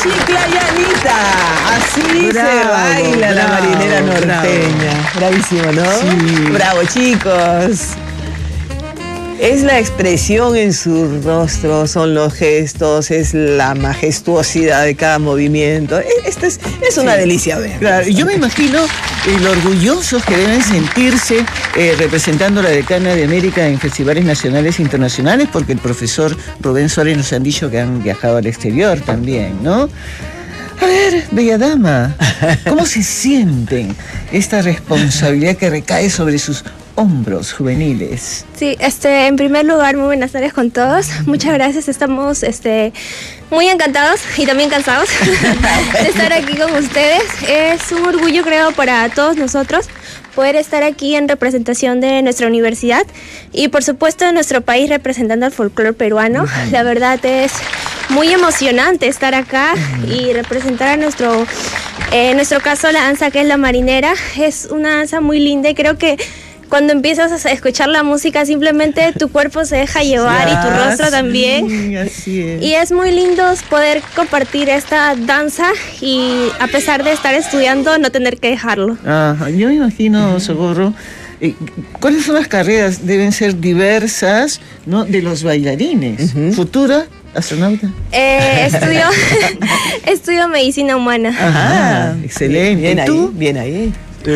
Chiclayanita. Así Bravo, se baila la bravo, marinera norteña. bravo. Bravísimo, ¿no? Sí. Bravo, chicos. Es la expresión en su rostro, son los gestos, es la majestuosidad de cada movimiento. Esto es una delicia ver. Claro, yo me imagino lo orgullosos que deben sentirse representando a la Decana de América en festivales nacionales e internacionales, porque el profesor Rubén Suárez nos han dicho que han viajado al exterior también, ¿no? A ver, bella dama, ¿cómo se sienten esta responsabilidad que recae sobre sus hombros juveniles? Sí, en primer lugar, muy buenas tardes con todos. Muchas gracias, estamos muy encantados y también cansados de estar aquí con ustedes. Es un orgullo, creo, para todos nosotros poder estar aquí en representación de nuestra universidad y, por supuesto, de nuestro país representando al folclore peruano. La verdad es muy emocionante estar acá y representar a en nuestro caso, la danza que es la marinera. Es una danza muy linda y creo que cuando empiezas a escuchar la música, simplemente tu cuerpo se deja llevar y tu rostro también. Así es. Y es muy lindo poder compartir esta danza y, a pesar de estar estudiando, no tener que dejarlo. Yo me imagino, Socorro, ¿cuáles son las carreras? Deben ser diversas, ¿no? De los bailarines. ¿Futura astronauta? Estudio medicina humana. Ajá, excelente. Bien ¿Y ahí, tú? bien ahí.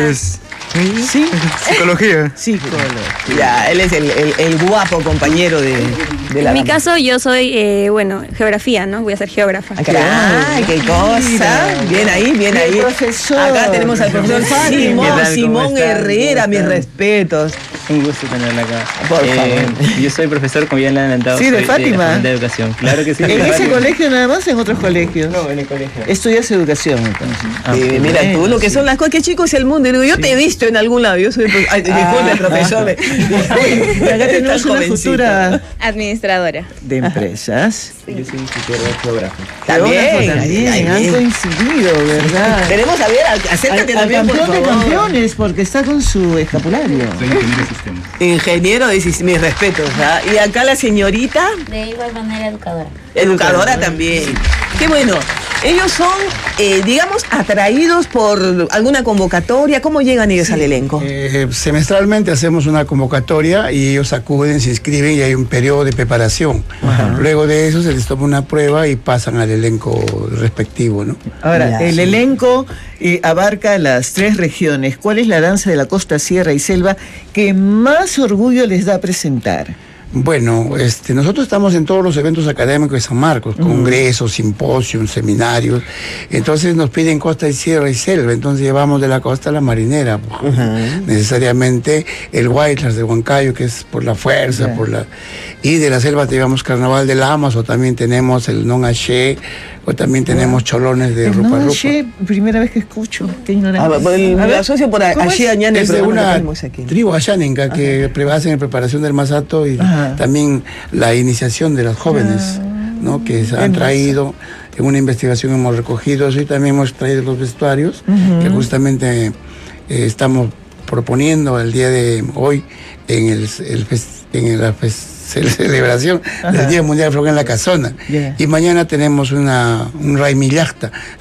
Sí. Psicología. Psicólogo. Ya, él es el guapo compañero de la En mi dama. caso, yo soy, geografía, ¿no? Voy a ser geógrafa. ¡Ay, qué cosa! Mira. Bien ahí, bien Y el ahí. profesor. Acá tenemos al profesor ¿Qué Simón, tal? ¿Cómo Simón están? Herrera, ¿Cómo mis están? respetos. Un gusto tenerla acá. Por favor. Yo soy profesor, como ya le han adelantado. Sí, de soy Fátima. la Facultad de Educación. Claro que sí. ¿En de ese Fátima. colegio nada más? ¿En otros colegios? No, en el colegio. Estudias educación, entonces. Mira bueno, tú, lo que sí. son las cosas, qué chico es el mundo. Y digo, yo te he visto en algún lado. Yo soy disculpe, profesor. Y acá tenemos Estás una jovencito. futura Administradora. de empresas. Yo soy geógrafo. También, También han coincidido, ¿verdad? Tenemos a ver, acércate Al también, por campeón de favor. campeones, porque está con su escapulario. Soy ingeniero de sistemas. Ingeniero de mis respetos. ¿Ah? Y acá la señorita, De igual manera educadora. educadora también. Qué bueno. Ellos son, digamos, atraídos por alguna convocatoria. ¿Cómo llegan ellos al elenco? Semestralmente hacemos una convocatoria y ellos acuden, se inscriben y hay un periodo de preparación. Luego de eso se les toma una prueba y pasan al elenco respectivo, ¿no? Ahora, Ya, el sí. elenco abarca las 3 regiones. ¿Cuál es la danza de la costa, sierra y selva que más orgullo les da presentar? Bueno, nosotros estamos en todos los eventos académicos de San Marcos, congresos, simposios, seminarios. Entonces nos piden costa y sierra y selva. Entonces llevamos de la costa a la marinera. Necesariamente el Huaylas de Huancayo, que es por la fuerza, y de la selva te llevamos Carnaval del Lamas, o también tenemos el Non Haché, o también tenemos cholones de Rupa No, Rupa. che, primera vez que escucho. Qué ignorancia. Me asocio por ¿cómo allí es? añade el Es de programa que una tenemos aquí. tribu ayáninca que hacen en preparación del masato y Ajá. también la iniciación de los jóvenes, ¿no? Que se han hermoso. traído. En una investigación hemos recogido eso y también hemos traído los vestuarios que justamente estamos proponiendo el día de hoy en la celebración del Día Mundial del Folclore en la Casona. Yeah. Y mañana tenemos un Ray Millacta,